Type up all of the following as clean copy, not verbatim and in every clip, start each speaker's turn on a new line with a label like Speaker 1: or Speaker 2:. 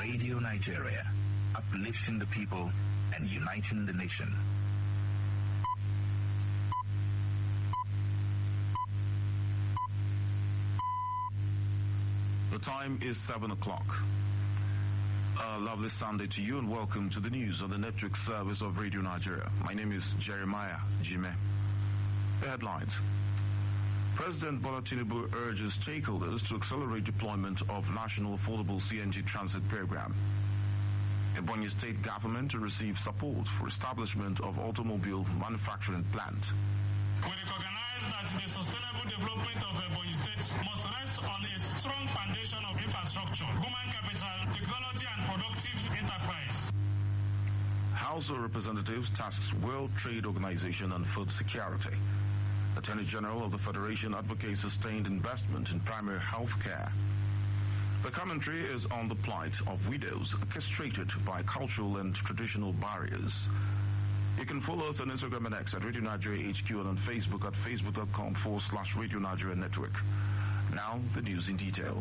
Speaker 1: Radio Nigeria, uplifting the people and uniting the nation.
Speaker 2: The time is 7 o'clock. A lovely Sunday to you and welcome to the news on the network service of Radio Nigeria. My name is Jeremiah Jime. The headlines. President Bola Tinubu urges stakeholders to accelerate deployment of National Affordable CNG Transit Program. Ebonyi State Government to receive support for establishment of automobile manufacturing plant.
Speaker 3: We recognize that the sustainable development of Ebonyi State must rest on a strong foundation of infrastructure, human capital, technology and productive enterprise.
Speaker 2: House of Representatives tasks World Trade Organization on food security. Attorney General of the Federation advocates sustained investment in primary health care. The commentary is on the plight of widows castrated by cultural and traditional barriers. You can follow us on Instagram and X at Radio Nigeria HQ and on Facebook at facebook.com/Radio Nigeria Network. Now, the news in detail.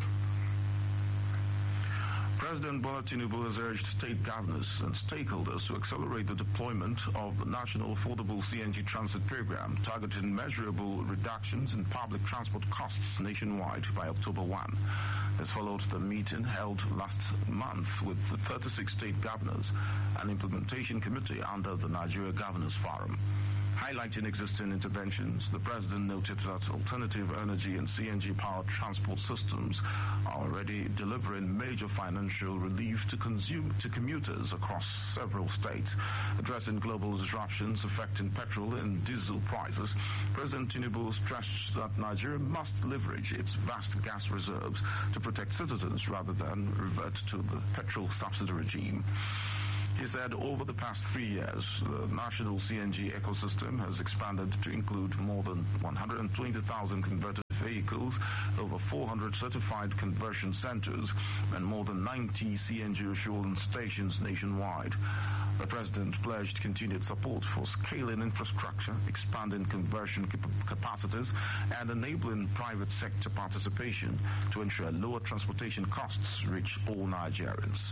Speaker 2: President Bola Tinubu has urged state governors and stakeholders to accelerate the deployment of the National Affordable CNG Transit Program, targeting measurable reductions in public transport costs nationwide by October 1. This followed the meeting held last month with the 36 state governors and implementation committee under the Nigeria Governors Forum. Highlighting existing interventions, the president noted that alternative energy and CNG-powered transport systems are already delivering major financial relief to commuters across several states. Addressing global disruptions affecting petrol and diesel prices, President Tinubu stressed that Nigeria must leverage its vast gas reserves to protect citizens rather than revert to the petrol subsidy regime. He said over the past 3 years, the national CNG ecosystem has expanded to include more than 120,000 converted vehicles, over 400 certified conversion centers, and more than 90 CNG refueling stations nationwide. The president pledged continued support for scaling infrastructure, expanding conversion capacities, and enabling private sector participation to ensure lower transportation costs reach all Nigerians.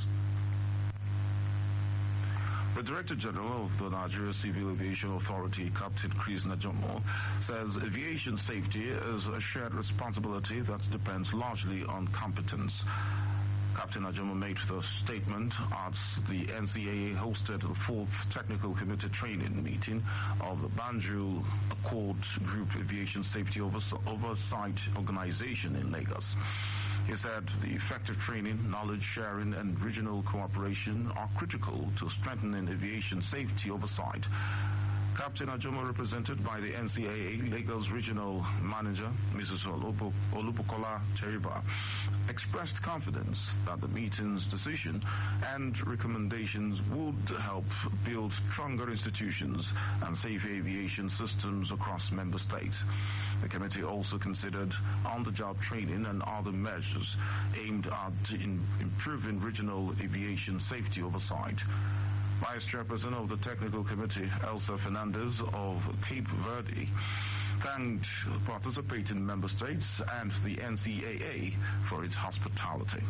Speaker 2: The Director General of the Nigeria Civil Aviation Authority, Captain Chris Najomo, says aviation safety is a shared responsibility that depends largely on competence. Captain Najomo made the statement at the NCAA hosted the 4th Technical Committee training meeting of the Banjul Accord Group Aviation Safety Oversight Organization in Lagos. He said the effective training, knowledge sharing, and regional cooperation are critical to strengthening aviation safety oversight. Captain Ajomo, represented by the NCAA Lagos Regional Manager, Mrs. Olubukola Teriba, expressed confidence that the meeting's decision and recommendations would help build stronger institutions and safe aviation systems across member states. The committee also considered on-the-job training and other measures aimed at improving regional aviation safety oversight. Vice Chairperson of the Technical Committee, Elsa Fernandez of Cape Verde, thanked participating member states and the NCAA for its hospitality.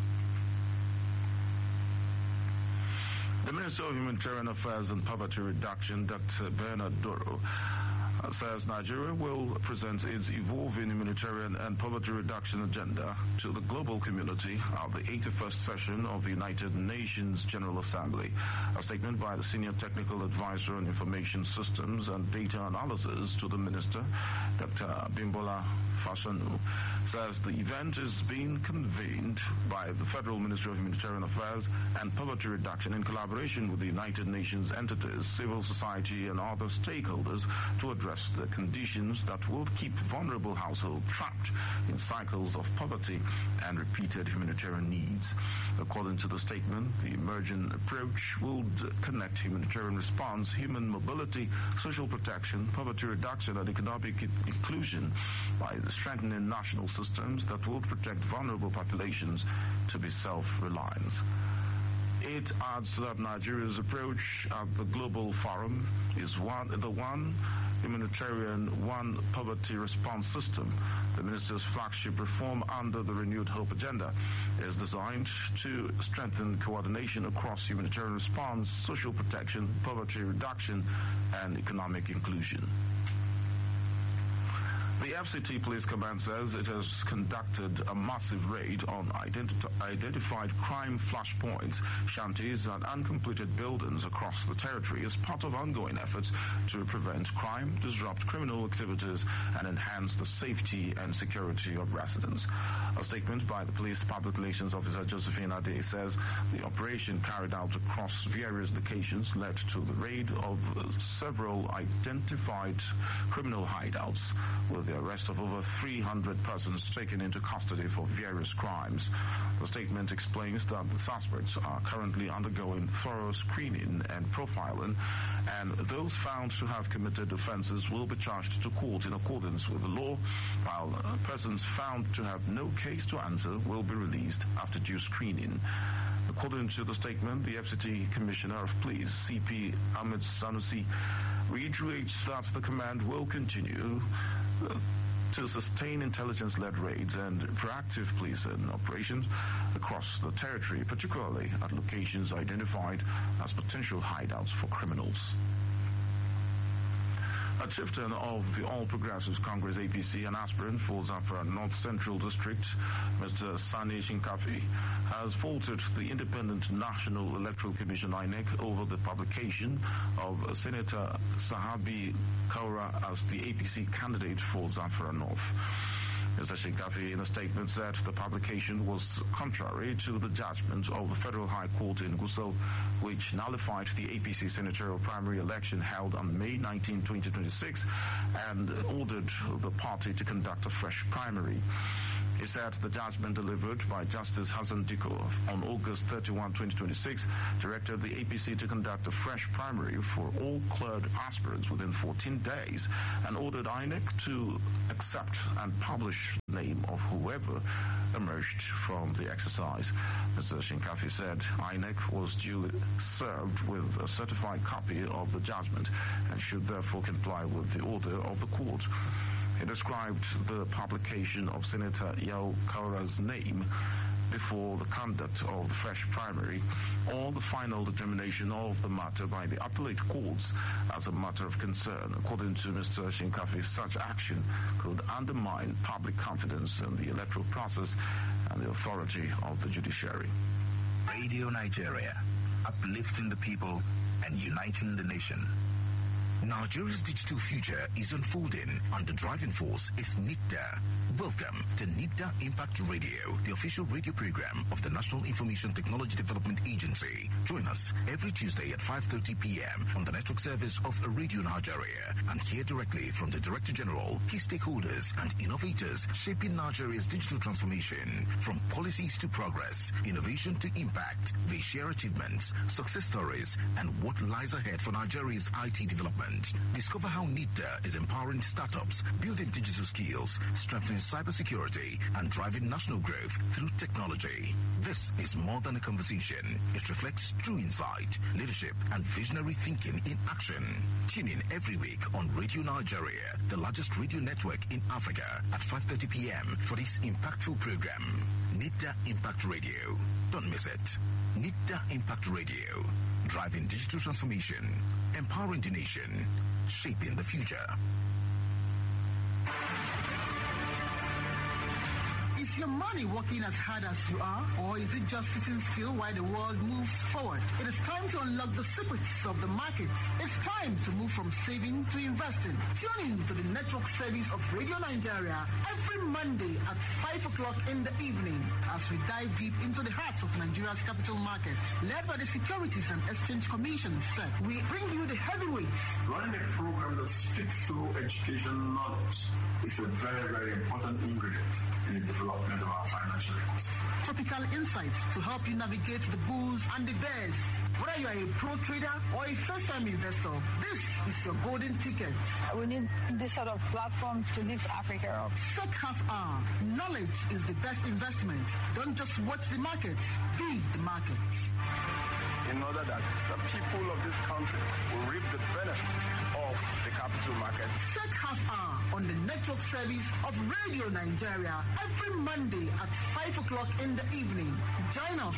Speaker 2: The Minister of Humanitarian Affairs and Poverty Reduction, Dr. Bernard Doro, says Nigeria will present its evolving humanitarian and poverty reduction agenda to the global community at the 81st session of the United Nations General Assembly. A statement by the Senior Technical Advisor on Information Systems and Data Analysis to the Minister, Dr. Bimbola Fasanu, says the event is being convened by the Federal Ministry of Humanitarian Affairs and Poverty Reduction in collaboration with the United Nations entities, civil society, and other stakeholders to address the conditions that will keep vulnerable households trapped in cycles of poverty and repeated humanitarian needs. According to the statement, the emerging approach will connect humanitarian response, human mobility, social protection, poverty reduction, and economic inclusion by strengthening national systems that will protect vulnerable populations to be self-reliant. It adds that Nigeria's approach at the Global Forum is the one humanitarian One Poverty Response System, the minister's flagship reform under the Renewed Hope agenda, is designed to strengthen coordination across humanitarian response, social protection, poverty reduction, and economic inclusion. The FCT Police Command says it has conducted a massive raid on identified crime flashpoints, shanties, and uncompleted buildings across the territory as part of ongoing efforts to prevent crime, disrupt criminal activities, and enhance the safety and security of residents. A statement by the Police Public Relations Officer Josephine Ade says the operation carried out across various locations led to the raid of several identified criminal hideouts, with the arrest of over 300 persons taken into custody for various crimes. The statement explains that the suspects are currently undergoing thorough screening and profiling, and those found to have committed offenses will be charged to court in accordance with the law, while persons found to have no case to answer will be released after due screening. According to the statement, the FCT Commissioner of Police, CP Ahmed Sanusi, reiterates that the command will continue to sustain intelligence-led raids and proactive policing operations across the territory, particularly at locations identified as potential hideouts for criminals. A chieftain of the All Progressives Congress APC and aspirant for Zamfara North Central District, Mr. Sani Shinkafi, has faulted the Independent National Electoral Commission INEC over the publication of Senator Sahabi Kaura as the APC candidate for Zamfara North. Mr. Shinkafi, in a statement, said the publication was contrary to the judgment of the Federal High Court in Gusau, which nullified the APC senatorial primary election held on May 19, 2026, and ordered the party to conduct a fresh primary. He said the judgment delivered by Justice Hassan Diko on August 31, 2026, directed the APC to conduct a fresh primary for all cleared aspirants within 14 days and ordered INEC to accept and publish the name of whoever emerged from the exercise. Mr. Shinkafi said INEC was duly served with a certified copy of the judgment and should therefore comply with the order of the court. He described the publication of Senator Yao Kaura's name before the conduct of the fresh primary or the final determination of the matter by the appellate courts as a matter of concern. According to Mr. Shinkafi, such action could undermine public confidence in the electoral process and the authority of the judiciary.
Speaker 1: Radio Nigeria, uplifting the people and uniting the nation.
Speaker 4: Nigeria's digital future is unfolding, and the driving force is NIDDA. Welcome to NIDDA Impact Radio, the official radio program of the National Information Technology Development Agency. Join us every Tuesday at 5:30 p.m. on the network service of Radio Nigeria and hear directly from the Director General, key stakeholders, and innovators shaping Nigeria's digital transformation. From policies to progress, innovation to impact, they share achievements, success stories, and what lies ahead for Nigeria's IT development. Discover how NIDDA is empowering startups, building digital skills, strengthening cybersecurity, and driving national growth through technology. This is more than a conversation. It reflects true insight, leadership, and visionary thinking in action. Tune in every week on Radio Nigeria, the largest radio network in Africa, at 5:30 p.m. for this impactful program. NIDDA Impact Radio. Don't miss it. NIDDA Impact Radio. Driving digital transformation, empowering the nation, shaping the future.
Speaker 5: Is your money working as hard as you are, or is it just sitting still while the world moves forward? It is time to unlock the secrets of the markets. It's time to move from saving to investing. Tune in to the network service of Radio Nigeria every Monday at 5 o'clock in the evening as we dive deep into the heart of Nigeria's capital markets. Led by the Securities and Exchange Commission, SEC, we bring you the heavyweights.
Speaker 6: Running a program that speaks through education knowledge is a very, very important ingredient in the development of our financial ecosystem.
Speaker 5: Topical insights to help you navigate the bulls and the bears. Whether you are a pro trader or a first-time investor, this is your golden ticket.
Speaker 7: We need this sort of platform to lift Africa up.
Speaker 5: SEC Half Hour. Knowledge is the best investment. Don't just watch the markets, be the markets.
Speaker 6: In order that the people of this country will reap the benefits of the capital market.
Speaker 5: Check half hour on the network service of Radio Nigeria every Monday at 5 o'clock in the evening. Join us.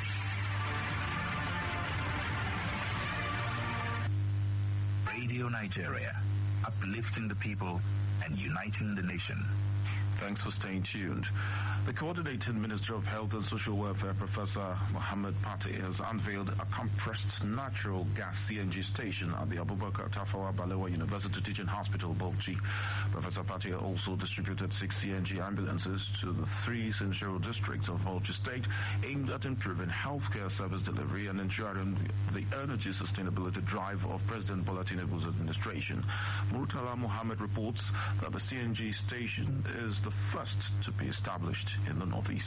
Speaker 1: Radio Nigeria, uplifting the people and uniting the nation.
Speaker 2: Thanks for staying tuned. The Coordinating Minister of Health and Social Welfare, Professor Mohammed Pate, has unveiled a compressed natural gas CNG station at the Abubakar Tafawa Balewa University Teaching Hospital, Bauchi. Professor Pate also distributed 6 CNG ambulances to the 3 central districts of Bauchi State, aimed at improving healthcare service delivery and ensuring the energy sustainability drive of President Bola Tinubu's administration. Murtala Mohammed reports that the CNG station is the first to be established in the Northeast.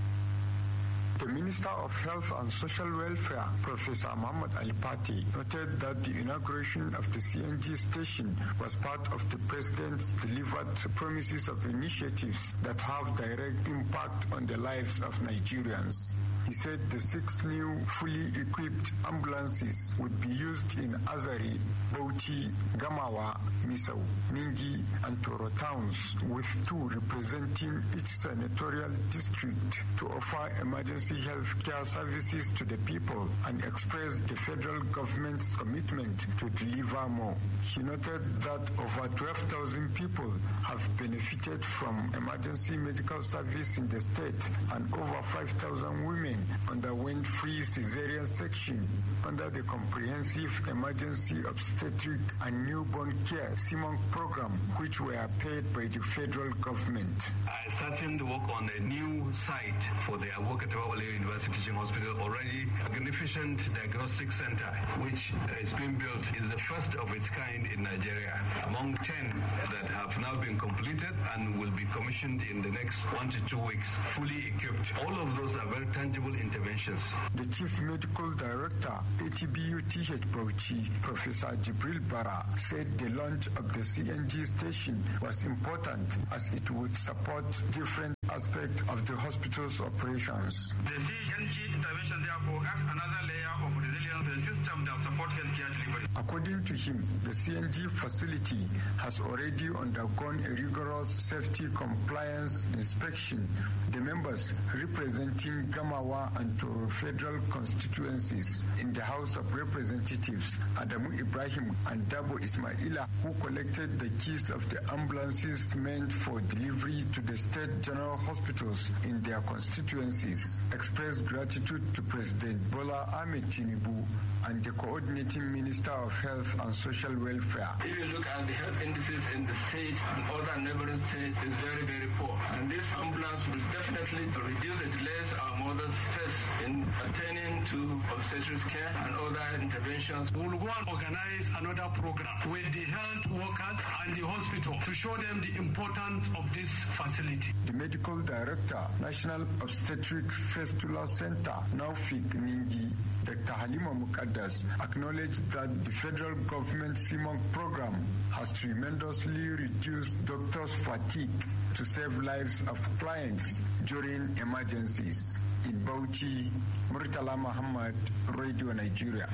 Speaker 8: The Minister of Health and Social Welfare, Professor Mohammed Ali Pate, noted that the inauguration of the CNG station was part of the President's delivered promises of initiatives that have direct impact on the lives of Nigerians. He said the 6 new fully equipped ambulances would be used in Azari, Bauchi, Gamawa, Misau, Ningi, and Toro towns, with 2 representing each senatorial district to offer emergency health care services to the people and express the federal government's commitment to deliver more. He noted that over 12,000 people have benefited from emergency medical service in the state, and over 5,000 women underwent free cesarean section under the Comprehensive Emergency Obstetric and Newborn Care (CEMONC) program, which were paid by the federal government.
Speaker 9: I started to work on a new site for the Abubakar Tafawa Balewa University Teaching Hospital already. A magnificent diagnostic center, which is being built, is the first of its kind in Nigeria, among 10 that have now been completed and will be commissioned in the next 1 to 2 weeks, fully equipped. All of those are very tangible interventions.
Speaker 8: The Chief Medical Director, ATBU TH Bauchi, Professor Jibril Bara, said the launch of the CNG station was important as it would support different aspects of the hospital's operations.
Speaker 3: The CNG intervention therefore adds another layer of resilience to the system that supports healthcare delivery.
Speaker 8: According to him, the CNG facility has already undergone a rigorous safety compliance inspection. The members representing Gamawa and Toro federal constituencies in the House of Representatives, Adamu Ibrahim and Dabo Ismaila, who collected the keys of the ambulances meant for delivery to the state general hospitals in their constituencies, expressed gratitude to President Bola Ahmed Tinubu and the Coordinating Minister of Health and Social Welfare.
Speaker 9: If you look at the health indices in the state and other neighboring states, it's very, very poor. And this ambulance will definitely reduce the delays our mothers face in attending to obstetrics care and other interventions.
Speaker 3: We will go and organize another program with the health workers and the hospital to show them the importance of this facility.
Speaker 8: The Medical Director, National Obstetric Fistula Center, Naufik Ningi, Dr. Halima Mukaddas, acknowledged that the federal government CEMONC program has tremendously reduced doctors' fatigue to save lives of clients during emergencies. In Bauchi, Murtala Muhammad, Radio Nigeria.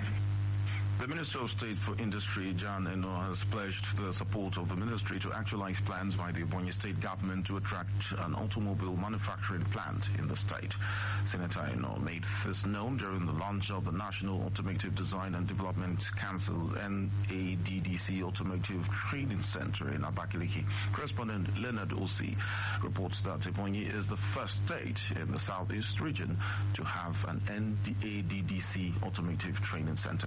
Speaker 2: The Minister of State for Industry, Jan Eno, has pledged the support of the ministry to actualize plans by the Ebonyi State government to attract an automobile manufacturing plant in the state. Senator Eno made this known during the launch of the National Automotive Design and Development Council NADDC Automotive Training Center in Abakaliki. Correspondent Leonard Osi reports that Ebonyi is the first state in the southeast region to have an NADDC Automotive Training Center.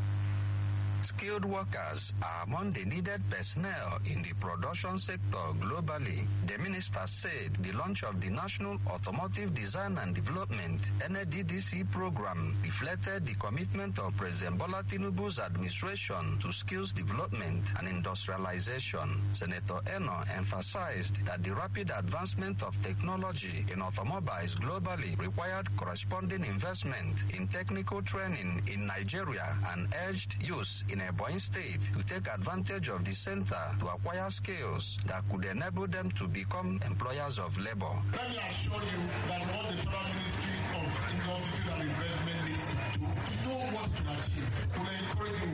Speaker 10: Skilled workers are among the needed personnel in the production sector globally. The minister said the launch of the National Automotive Design and Development NADDC program reflected the commitment of President Bola Tinubu's administration to skills development and industrialization. Senator Eno emphasized that the rapid advancement of technology in automobiles globally required corresponding investment in technical training in Nigeria and urged youth in Ebonyi State to take advantage of the center to acquire skills that could enable them to become employers of labor.
Speaker 3: Let me assure you that what the Federal Ministry of Industry and Investment needs to do, to know what to achieve, will encourage you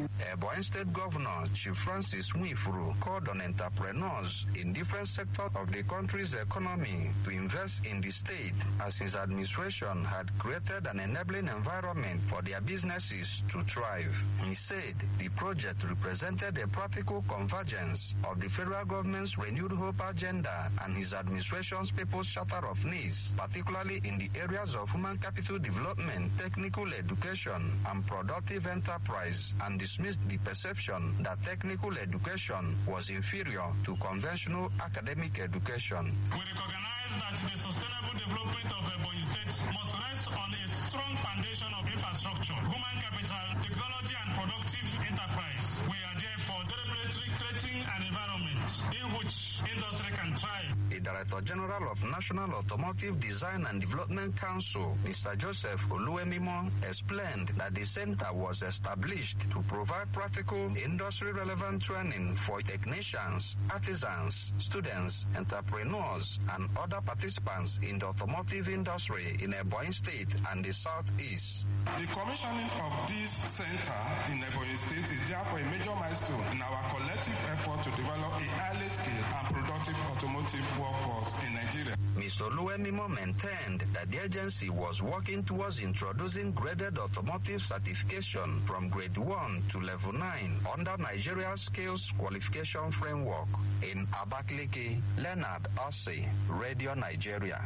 Speaker 10: Ebonyi State Governor Chief Francis Nwifuru called on entrepreneurs in different sectors of the country's economy to invest in the state, as his administration had created an enabling environment for their businesses to thrive. He said the project represented a practical convergence of the federal government's renewed hope agenda and his administration's People's Charter of Needs, particularly in the areas of human capital development, technical education, and productive enterprise, and dismissed the perception that technical education was inferior to conventional academic education.
Speaker 3: We recognize that the sustainable development of Ebonyi State must rest on a strong foundation of infrastructure, human capital, technology, and productive enterprise. We are therefore deliberately creating an environment in which industry can thrive.
Speaker 10: The Director General of National Automotive Design and Development Council, Mr. Joseph Oluwemimo, explained that the center was established to provide practical, industry-relevant training for technicians, artisans, students, entrepreneurs, and other participants in the automotive industry in Ebonyi State and the Southeast.
Speaker 11: The commissioning of this center in Ebonyi State is therefore a major milestone in our collective effort to develop a highly skilled and productive automotive workforce in Nigeria.
Speaker 10: Mr. Oluwemimo maintained that the agency was working towards introducing graded automotive certification from grade 1 to level 9 under Nigeria's Skills Qualification Framework. In Abakaliki, Leonard Osei, Radio Nigeria.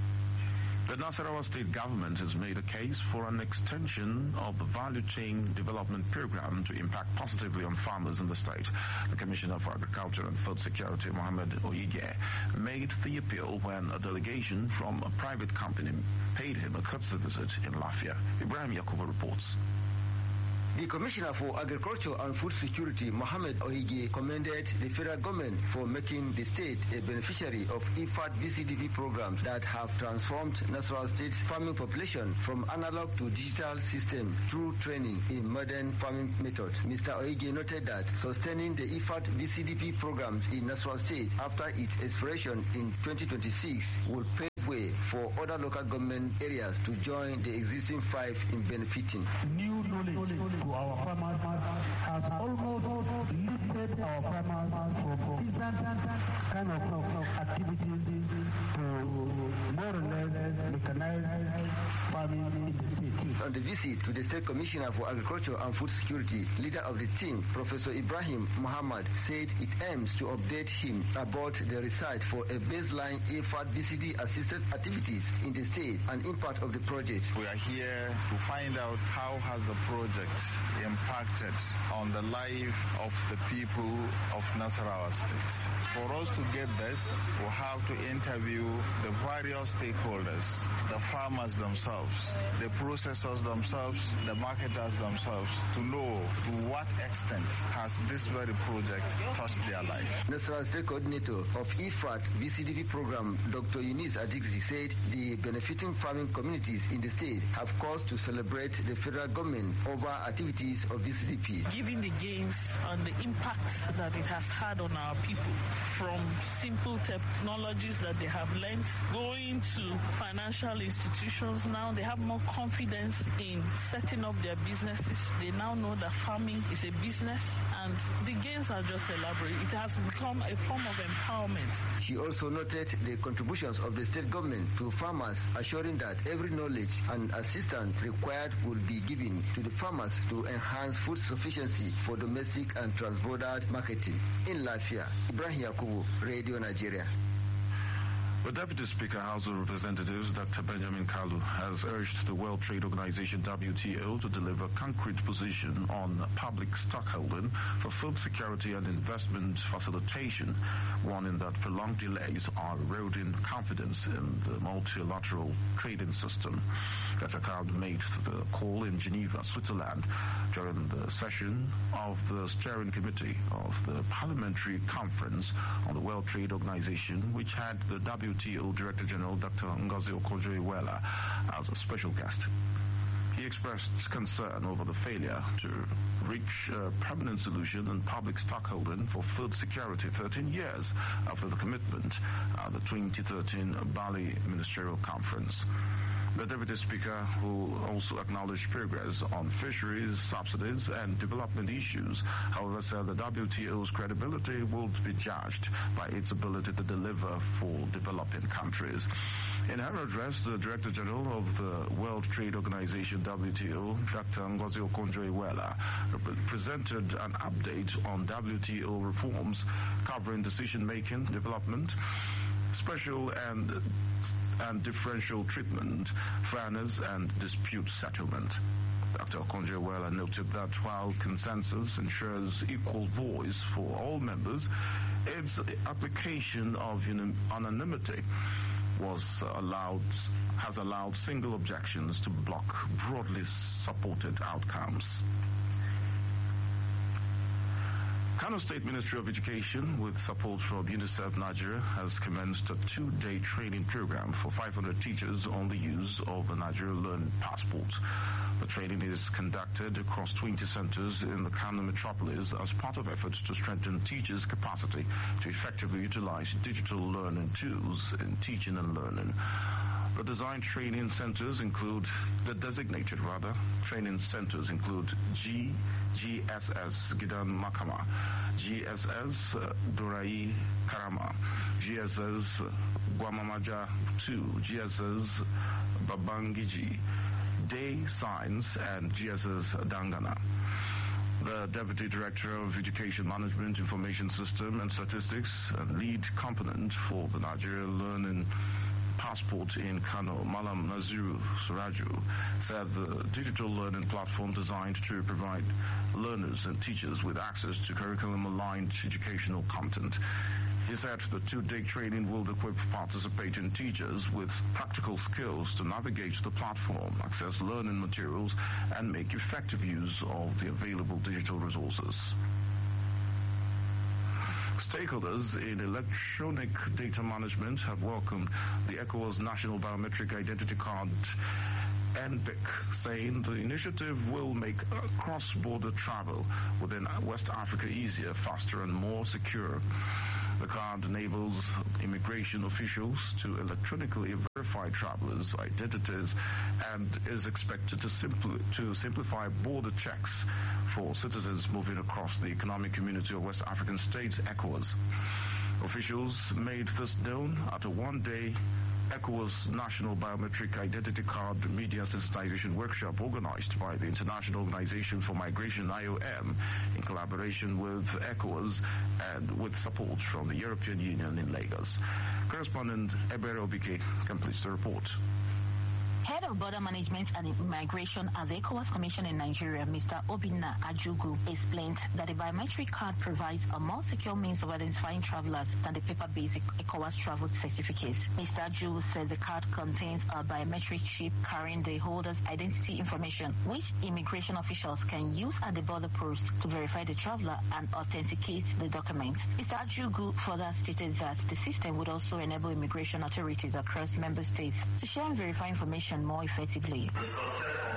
Speaker 2: The Nasarawa state government has made a case for an extension of the value chain development program to impact positively on farmers in the state. The Commissioner for Agriculture and Food Security, Mohammed Oyige, made the appeal when a delegation from a private company paid him a courtesy visit in Lafia. Ibrahim Yakubu reports.
Speaker 12: The Commissioner for Agriculture and Food Security, Mohammed Oyige, commended the federal government for making the state a beneficiary of IFAD VCDP programs that have transformed Nasarawa State's farming population from analog to digital system through training in modern farming methods. Mr. Oyige noted that sustaining the IFAD VCDP programs in Nasarawa State after its expiration in 2026 will pave way for other local government areas to join the existing 5 in benefiting.
Speaker 13: New knowledge to our farmers has almost lifted our farmers from different kind of activities to more or less mechanized farming in the state.
Speaker 12: On the visit to the State Commissioner for Agriculture and Food Security, leader of the team, Professor Ibrahim Muhammad, said it aims to update him about the research for a baseline IFAD VCD assisted activities in the state and impact of the project.
Speaker 14: We are here to find out how has the project impacted on the life of the people of Nasarawa State. For us to get this, we have to interview the various stakeholders, the farmers themselves, the processors themselves, the marketers themselves, to know to what extent has this very project touched their life.
Speaker 12: Nasarawa State Coordinator of IFAD VCDP program, Dr. Eunice Adigzi, said the benefiting farming communities in the state have cause to celebrate the federal government over activities of VCDP.
Speaker 15: Given the gains and the impact that it has had on our people, from simple technologies that they have learned, going to financial institutions, now they have more confidence in setting up their businesses. They now know that farming is a business, and the gains are just elaborate. It has become a form of empowerment.
Speaker 12: She also noted the contributions of the state government to farmers, assuring that every knowledge and assistance required will be given to the farmers to enhance food sufficiency for domestic and transborder marketing. In Lafia, Ibrahim Yakubu, Radio Nigeria.
Speaker 2: The Deputy Speaker, House of Representatives, Dr. Benjamin Kalu, has urged the World Trade Organization, WTO, to deliver concrete position on public stockholding for food security and investment facilitation, warning that prolonged delays are eroding confidence in the multilateral trading system. Dr. Kalu made the call in Geneva, Switzerland, during the session of the Steering Committee of the Parliamentary Conference on the World Trade Organization, which had the WTO Director General Dr. Ngozi Okonjo-Iweala as a special guest. He expressed concern over the failure to reach a permanent solution on public stockholding for food security 13 years after the commitment at the 2013 Bali Ministerial Conference. The Deputy Speaker, who also acknowledged progress on fisheries, subsidies, and development issues, however, said the WTO's credibility would be judged by its ability to deliver for developing countries. In her address, the Director General of the World Trade Organization, WTO, Dr. Ngozi Okonjo-Iweala, presented an update on WTO reforms covering decision-making, development, special and differential treatment, fairness, and dispute settlement. Dr. Okonjo-Iweala noted that while consensus ensures equal voice for all members, its application of anonymity has allowed single objections to block broadly supported outcomes. Kano State Ministry of Education, with support from UNICEF Nigeria, has commenced a 2-day training program for 500 teachers on the use of the Nigeria Learn Passport. The training is conducted across 20 centers in the Kano metropolis as part of efforts to strengthen teachers' capacity to effectively utilize digital learning tools in teaching and learning. The designated training centers include GSS Gidan Makama, GSS Dorai Karama, GSS Guamamaja 2, GSS Babangiji, Day Science, and GSS Dangana. The Deputy Director of Education Management, Information System and Statistics, and lead component for the Nigeria Learning Passport in Kano, Malam Naziru Suraju, said the digital learning platform designed to provide learners and teachers with access to curriculum-aligned educational content. He said the 2-day training will equip participating teachers with practical skills to navigate the platform, access learning materials, and make effective use of the available digital resources. Stakeholders in electronic data management have welcomed the ECOWAS National Biometric Identity Card NBIC, saying the initiative will make cross-border travel within West Africa easier, faster, and more secure. The card enables immigration officials to electronically verify travelers' identities and is expected to simplify border checks for citizens moving across the Economic Community of West African States, ECOWAS. Officials made this known at a 1-day ECOWAS National Biometric Identity Card Media Sensitization Workshop organized by the International Organization for Migration, IOM, in collaboration with ECOWAS and with support from the European Union in Lagos. Correspondent Ebere Obike completes the report.
Speaker 16: Head of Border Management and Immigration at the ECOWAS Commission in Nigeria, Mr. Obinna Ajugu, explained that the biometric card provides a more secure means of identifying travelers than the paper-based ECOWAS travel certificates. Mr. Ajugu said the card contains a biometric chip carrying the holder's identity information, which immigration officials can use at the border post to verify the traveler and authenticate the document. Mr. Ajugu further stated that the system would also enable immigration authorities across member states to share and verify information more effectively.
Speaker 17: The success of